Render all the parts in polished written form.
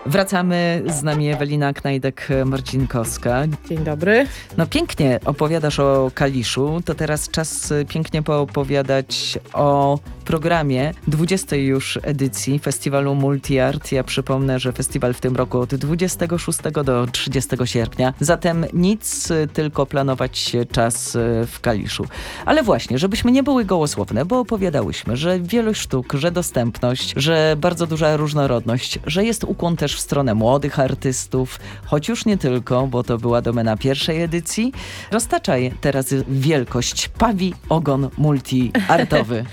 Wracamy, z nami Ewelina Knajdek-Marcinkowska. Dzień dobry. No pięknie opowiadasz o Kaliszu, to teraz czas pięknie poopowiadać o programie 20. już edycji festiwalu Multi-Art. Ja przypomnę, że festiwal w tym roku od 26 do 30 sierpnia, zatem nic, tylko planować czas w Kaliszu. Ale właśnie, żebyśmy nie były gołosłowne, bo opowiadałyśmy, że wielość sztuk, że dostępność, że bardzo duża różnorodność, że jest ukłon też w stronę młodych artystów, choć już nie tylko, bo to była domena pierwszej edycji. Roztaczaj teraz wielkość, pawi ogon multi-artowy.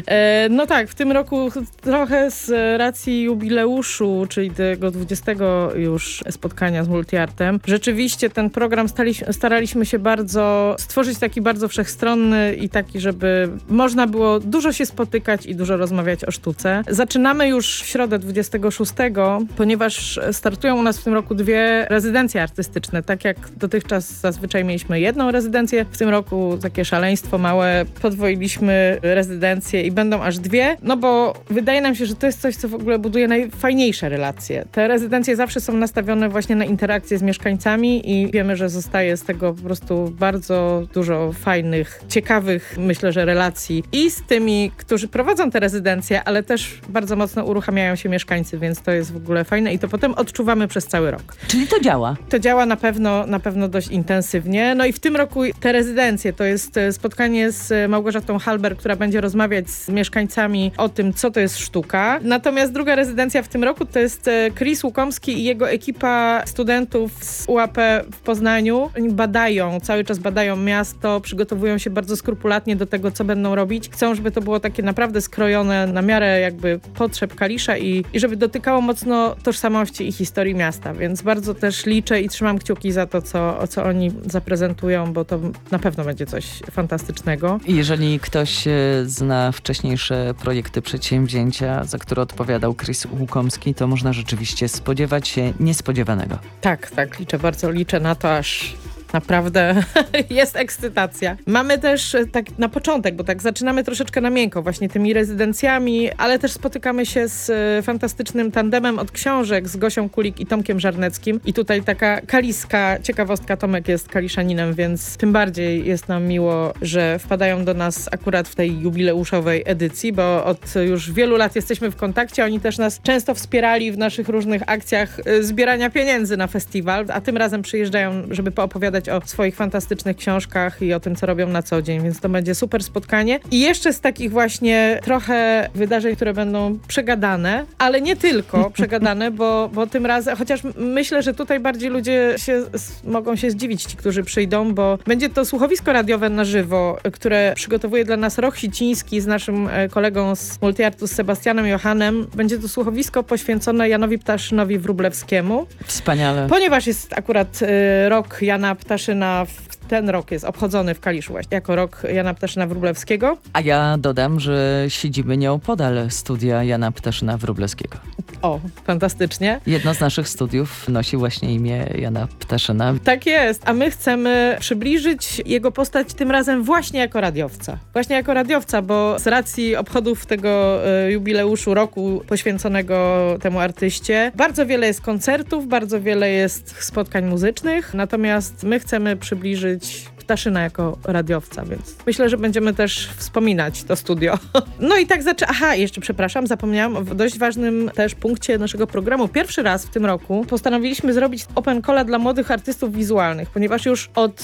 No tak, w tym roku trochę z racji jubileuszu, czyli tego 20 już spotkania z Multi-Artem, rzeczywiście ten program staraliśmy się bardzo stworzyć taki bardzo wszechstronny i taki, żeby można było dużo się spotykać i dużo rozmawiać o sztuce. Zaczynamy już w środę 26, ponieważ startują u nas w tym roku 2 rezydencje artystyczne. Tak jak dotychczas zazwyczaj mieliśmy jedną rezydencję, w tym roku takie szaleństwo małe, podwoiliśmy rezydencje i będą aż 2, no bo wydaje nam się, że to jest coś, co w ogóle buduje najfajniejsze relacje. Te rezydencje zawsze są nastawione właśnie na interakcję z mieszkańcami i wiemy, że zostaje z tego po prostu bardzo dużo fajnych, ciekawych, myślę, że relacji i z tymi, którzy prowadzą te rezydencje, ale też bardzo mocno uruchamiają się mieszkańcy, więc to jest w ogóle fajne i to potem odczuwamy przez cały rok. Czyli to działa? To działa na pewno dość intensywnie. No i w tym roku te rezydencje to jest spotkanie z Małgorzatą Halber, która będzie rozmawiać z mieszkańcami o tym, co to jest sztuka. Natomiast druga rezydencja w tym roku to jest Chris Łukomski i jego ekipa studentów z UAP w Poznaniu. Oni cały czas badają miasto, przygotowują się bardzo skrupulatnie do tego, co będą robić. Chcą, żeby to było takie naprawdę skrojone na miarę jakby potrzeb Kalisza i żeby dotykało mocno tożsamości i historii miasta, więc bardzo też liczę i trzymam kciuki za to, co oni zaprezentują, bo to na pewno będzie coś fantastycznego. Jeżeli ktoś zna wcześniejsze projekty, przedsięwzięcia, za które odpowiadał Chris Łukomski, to można rzeczywiście spodziewać się niespodziewanego. Tak, bardzo liczę na to, aż naprawdę jest ekscytacja. Mamy też tak na początek, bo tak zaczynamy troszeczkę na miękko właśnie tymi rezydencjami, ale też spotykamy się z fantastycznym tandemem od książek z Gosią Kulik i Tomkiem Żarneckim. I tutaj taka kaliska ciekawostka, Tomek jest kaliszaninem, więc tym bardziej jest nam miło, że wpadają do nas akurat w tej jubileuszowej edycji, bo od już wielu lat jesteśmy w kontakcie. Oni też nas często wspierali w naszych różnych akcjach zbierania pieniędzy na festiwal, a tym razem przyjeżdżają, żeby poopowiadać o swoich fantastycznych książkach i o tym, co robią na co dzień, więc to będzie super spotkanie. I jeszcze z takich właśnie trochę wydarzeń, które będą przegadane, ale nie tylko przegadane, bo tym razem, chociaż myślę, że tutaj bardziej ludzie mogą się zdziwić, ci, którzy przyjdą, bo będzie to słuchowisko radiowe na żywo, które przygotowuje dla nas Roch Siciński z naszym kolegą z Multi-Artu, z Sebastianem Johannem. Będzie to słuchowisko poświęcone Janowi Ptaszynowi Wróblewskiemu. Wspaniale. Ponieważ jest akurat rok Jana Ptaszyna, ten rok jest obchodzony w Kaliszu właśnie jako rok Jana Ptaszyna Wróblewskiego. A ja dodam, że siedzimy nieopodal studia Jana Ptaszyna Wróblewskiego. O, fantastycznie. Bo z naszych studiów nosi właśnie imię Jana Ptaszyna. Tak jest, a my chcemy przybliżyć jego postać tym razem właśnie jako radiowca. Właśnie jako radiowca, bo z racji obchodów tego jubileuszu roku poświęconego temu artyście, bardzo wiele jest koncertów, bardzo wiele jest spotkań muzycznych, natomiast my chcemy przybliżyć Ptaszyna jako radiowca, więc myślę, że będziemy też wspominać to studio. No i tak jeszcze przepraszam, zapomniałam o dość ważnym też punkcie naszego programu. Pierwszy raz w tym roku postanowiliśmy zrobić open calla dla młodych artystów wizualnych, ponieważ już od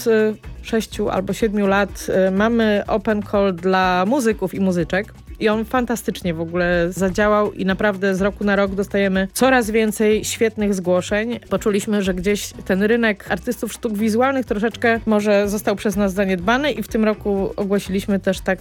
6 albo 7 lat mamy open call dla muzyków i muzyczek. I on fantastycznie w ogóle zadziałał i naprawdę z roku na rok dostajemy coraz więcej świetnych zgłoszeń. Poczuliśmy, że gdzieś ten rynek artystów sztuk wizualnych troszeczkę może został przez nas zaniedbany i w tym roku ogłosiliśmy też tak